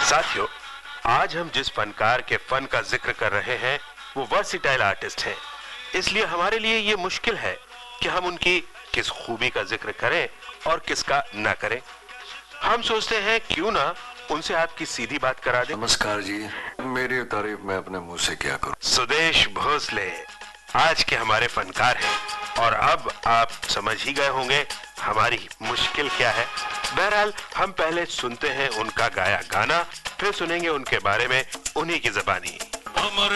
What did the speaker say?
साथियों, आज हम जिस फनकार के फन का जिक्र कर रहे हैं वो वर्सिटाइल आर्टिस्ट हैं। इसलिए हमारे लिए ये मुश्किल है कि हम उनकी किस खूबी का जिक्र करें और किसका ना करें। हम सोचते हैं क्यों ना उनसे आपकी सीधी बात करा दें। नमस्कार जी, मेरी तारीफ मैं अपने मुंह से क्या करूं। सुदेश भोसले आज के हमारे फनकार हैं और अब आप समझ ही गए होंगे हमारी मुश्किल क्या है। बहरहाल हम पहले सुनते हैं उनका गाया गाना, फिर सुनेंगे उनके बारे में उन्हीं की ज़बानी।